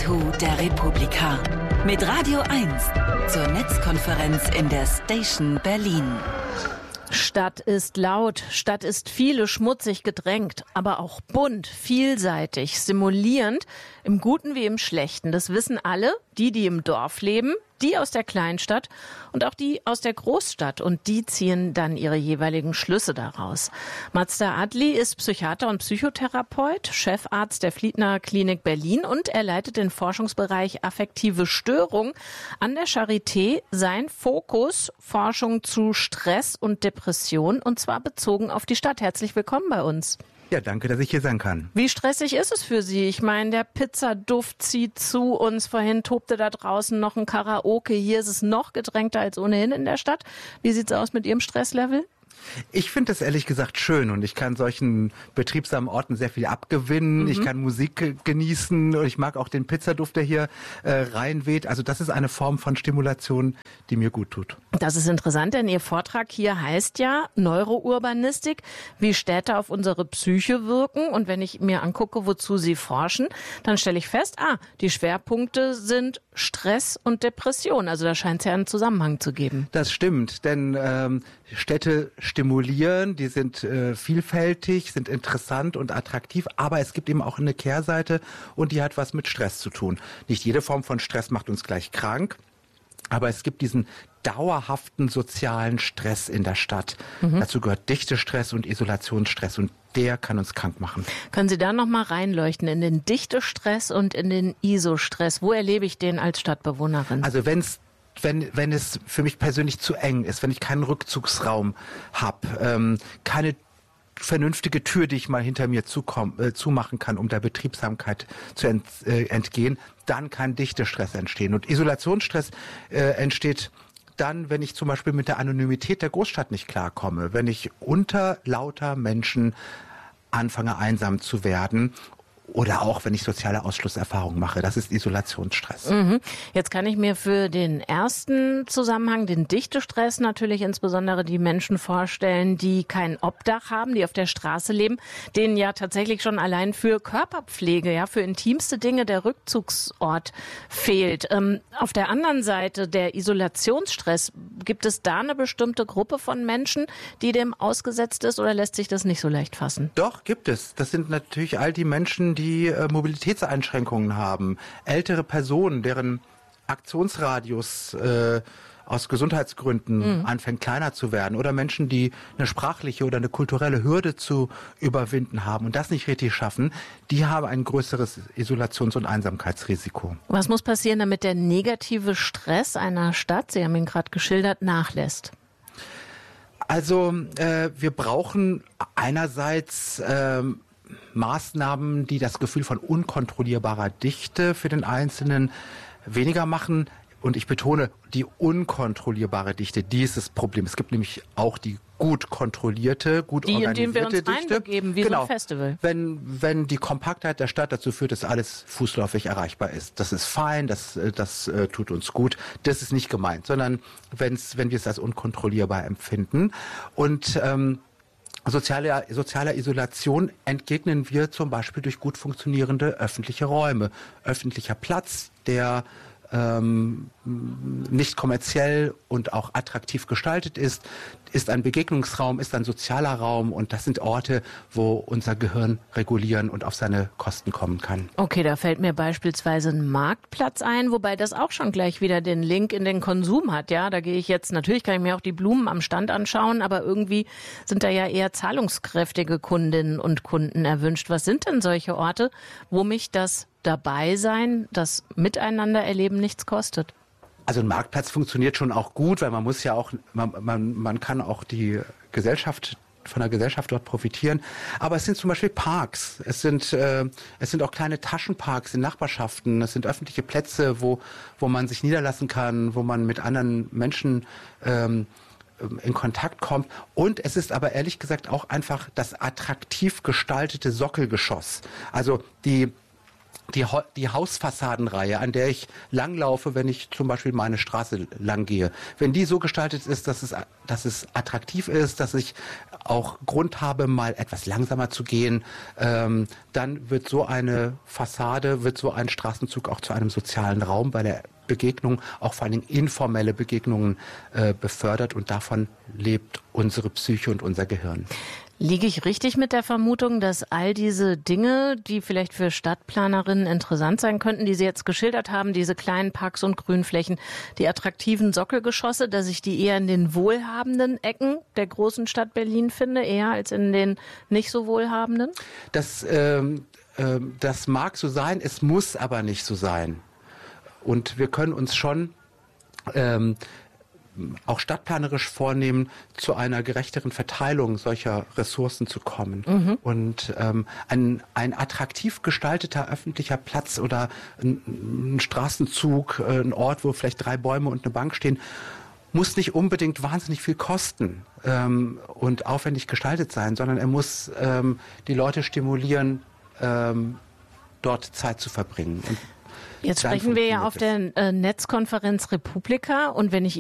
Motto der Republika. Mit Radio 1 zur Netzkonferenz in der Station Berlin. Stadt ist laut, Stadt ist viele schmutzig gedrängt, aber auch bunt, vielseitig, stimulierend, im Guten wie im Schlechten. Das wissen alle, die im Dorf leben, die aus der Kleinstadt und auch die aus der Großstadt. Und die ziehen dann ihre jeweiligen Schlüsse daraus. Mazda Adli ist Psychiater und Psychotherapeut, Chefarzt der Fliedner Klinik Berlin und er leitet den Forschungsbereich affektive Störung an der Charité. Sein Fokus, Forschung zu Stress und Depression und zwar bezogen auf die Stadt. Herzlich willkommen bei uns. Ja, danke, dass ich hier sein kann. Wie stressig ist es für Sie? Ich meine, der Pizzaduft zieht zu uns. Vorhin tobte da draußen noch ein Karaoke. Hier ist es noch gedrängter als ohnehin in der Stadt. Wie sieht's aus mit Ihrem Stresslevel? Ich finde das ehrlich gesagt schön und ich kann solchen betriebsamen Orten sehr viel abgewinnen. Ich kann Musik genießen und ich mag auch den Pizzaduft, der hier reinweht. Also das ist eine Form von Stimulation, die mir gut tut. Das ist interessant, denn Ihr Vortrag hier heißt ja Neurourbanistik, wie Städte auf unsere Psyche wirken. Und wenn ich mir angucke, wozu Sie forschen, dann stelle ich fest, die Schwerpunkte sind Stress und Depression. Also da scheint es ja einen Zusammenhang zu geben. Das stimmt, denn Städte stimulieren, die sind vielfältig, sind interessant und attraktiv, aber es gibt eben auch eine Kehrseite und die hat was mit Stress zu tun. Nicht jede Form von Stress macht uns gleich krank, aber es gibt diesen dauerhaften sozialen Stress in der Stadt. Dazu gehört Dichtestress und Isolationsstress und der kann uns krank machen. Können Sie da noch mal reinleuchten in den Dichtestress und in den Isostress? Wo erlebe ich den als Stadtbewohnerin? Also wenn es für mich persönlich zu eng ist, wenn ich keinen Rückzugsraum habe, keine vernünftige Tür, die ich mal hinter mir zumachen kann, um der Betriebsamkeit zu entgehen, dann kann Dichtestress entstehen. Und Isolationsstress entsteht dann, wenn ich zum Beispiel mit der Anonymität der Großstadt nicht klarkomme, wenn ich unter lauter Menschen anfange einsam zu werden. Oder auch, wenn ich soziale Ausschlusserfahrungen mache. Das ist Isolationsstress. Jetzt kann ich mir für den ersten Zusammenhang, den Dichtestress, natürlich insbesondere die Menschen vorstellen, die kein Obdach haben, die auf der Straße leben, denen ja tatsächlich schon allein für Körperpflege, ja, für intimste Dinge der Rückzugsort fehlt. Auf der anderen Seite der Isolationsstress, gibt es da eine bestimmte Gruppe von Menschen, die dem ausgesetzt ist oder lässt sich das nicht so leicht fassen? Doch, gibt es. Das sind natürlich all die Menschen, die Mobilitätseinschränkungen haben, ältere Personen, deren Aktionsradius aus Gesundheitsgründen anfängt kleiner zu werden oder Menschen, die eine sprachliche oder eine kulturelle Hürde zu überwinden haben und das nicht richtig schaffen, die haben ein größeres Isolations- und Einsamkeitsrisiko. Was muss passieren, damit der negative Stress einer Stadt, Sie haben ihn gerade geschildert, nachlässt? Also wir brauchen einerseits Maßnahmen, die das Gefühl von unkontrollierbarer Dichte für den Einzelnen weniger machen. Und ich betone, die unkontrollierbare Dichte, die ist das Problem. Es gibt nämlich auch die gut kontrollierte, gut organisierte Dichte. Die, in dem wir uns reinbegeben, wie so ein Festival. Wenn die Kompaktheit der Stadt dazu führt, dass alles fußläufig erreichbar ist. Das ist fein, das tut uns gut. Das ist nicht gemeint, sondern wenn wir es als unkontrollierbar empfinden. Und sozialer Isolation entgegnen wir zum Beispiel durch gut funktionierende öffentliche Räume. Öffentlicher Platz, der nicht kommerziell und auch attraktiv gestaltet ist ein Begegnungsraum, ist ein sozialer Raum und das sind Orte, wo unser Gehirn regulieren und auf seine Kosten kommen kann. Okay, da fällt mir beispielsweise ein Marktplatz ein, wobei das auch schon gleich wieder den Link in den Konsum hat. Ja, da gehe ich jetzt, natürlich kann ich mir auch die Blumen am Stand anschauen, aber irgendwie sind da ja eher zahlungskräftige Kundinnen und Kunden erwünscht. Was sind denn solche Orte, wo mich das Dabeisein, das Miteinander erleben nichts kostet? Also ein Marktplatz funktioniert schon auch gut, weil man muss ja auch, man kann auch die Gesellschaft von der Gesellschaft dort profitieren. Aber es sind zum Beispiel Parks, es sind auch kleine Taschenparks in Nachbarschaften, es sind öffentliche Plätze, wo man sich niederlassen kann, wo man mit anderen Menschen in Kontakt kommt. Und es ist aber ehrlich gesagt auch einfach das attraktiv gestaltete Sockelgeschoss. Also die Hausfassadenreihe, an der ich langlaufe, wenn ich zum Beispiel meine Straße lang gehe, wenn die so gestaltet ist, dass es attraktiv ist, dass ich auch Grund habe, mal etwas langsamer zu gehen, dann wird so eine Fassade, wird so ein Straßenzug auch zu einem sozialen Raum bei der Begegnung, auch vor allen Dingen informelle Begegnungen befördert, und davon lebt unsere Psyche und unser Gehirn. Liege ich richtig mit der Vermutung, dass all diese Dinge, die vielleicht für Stadtplanerinnen interessant sein könnten, die Sie jetzt geschildert haben, diese kleinen Parks und Grünflächen, die attraktiven Sockelgeschosse, dass ich die eher in den wohlhabenden Ecken der großen Stadt Berlin finde, eher als in den nicht so wohlhabenden? Das mag so sein, es muss aber nicht so sein. Und wir können uns schon auch stadtplanerisch vornehmen, zu einer gerechteren Verteilung solcher Ressourcen zu kommen. Und ein attraktiv gestalteter öffentlicher Platz oder ein Straßenzug, ein Ort, wo vielleicht 3 Bäume und eine Bank stehen, muss nicht unbedingt wahnsinnig viel kosten und aufwendig gestaltet sein, sondern er muss die Leute stimulieren, dort Zeit zu verbringen. Und jetzt sprechen wir ja auf der Netzkonferenz Republika, und wenn ich